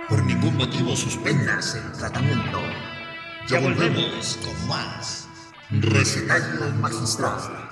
Por ningún motivo suspendas el tratamiento. Ya volvemos con más Recetario Magistral.